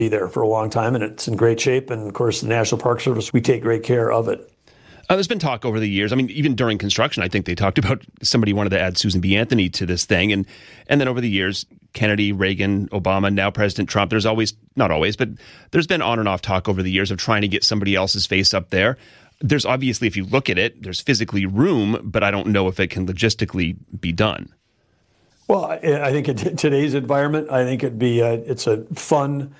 be there for a long time, and it's in great shape. And of course, the National Park Service, we take great care of it. There's been talk over the years. I mean, even during construction, I think they talked about somebody wanted to add Susan B. Anthony to this thing. And then over the years, Kennedy, Reagan, Obama, now President Trump, there's always, not always, but there's been on and off talk over the years of trying to get somebody else's face up there. There's obviously, if you look at it, there's physically room, but I don't know if it can logistically be done. Well, I think in today's environment, I think it's a fun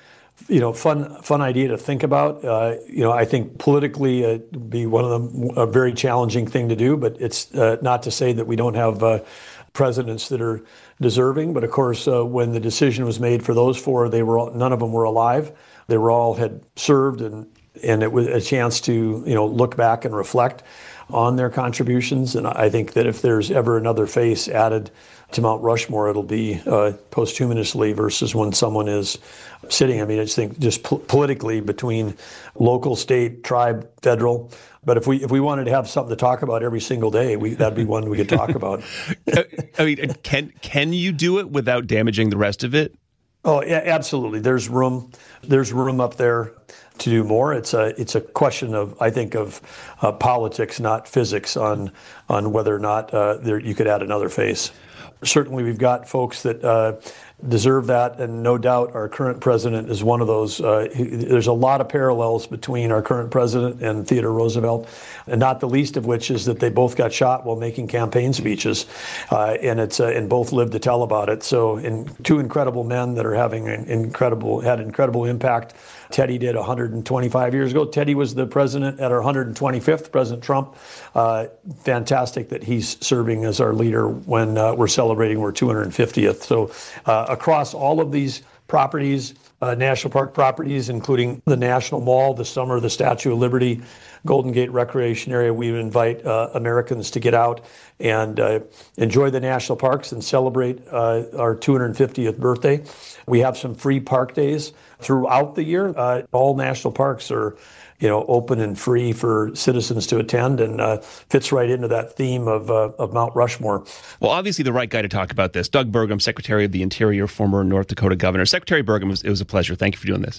idea to think about. I think politically it'd be one of them a very challenging thing to do, but it's not to say that we don't have presidents that are deserving. But of course, when the decision was made for those four, none of them were alive. They were all had served, and it was a chance to look back and reflect on their contributions. And I think that if there's ever another face added to Mount Rushmore, it'll be posthumously versus when someone is sitting. I mean, I just think politically between local, state, tribe, federal. But if we wanted to have something to talk about every single day, that'd be one we could talk about. I mean, can you do it without damaging the rest of it? Oh, yeah, absolutely. There's room up there to do more. It's a question of, I think, of politics, not physics, on whether or not you could add another face. Certainly, we've got folks that deserve that, and no doubt our current president is one of those. There's a lot of parallels between our current president and Theodore Roosevelt, and not the least of which is that they both got shot while making campaign speeches, and both lived to tell about it. So, two incredible men that are having had incredible impact. Teddy did 125 years ago. Teddy was the president at our 125th, President Trump. Fantastic that he's serving as our leader when we're celebrating our 250th. So across all of these properties, national park properties, including the National Mall, the Summer, the Statue of Liberty, Golden Gate Recreation Area, we invite Americans to get out and enjoy the national parks and celebrate our 250th birthday. We have some free park days throughout the year. All national parks are open and free for citizens to attend, and fits right into that theme of Mount Rushmore. Well, obviously the right guy to talk about this, Doug Burgum, Secretary of the Interior, former North Dakota Governor. Secretary Burgum, it was a pleasure. Thank you for doing this.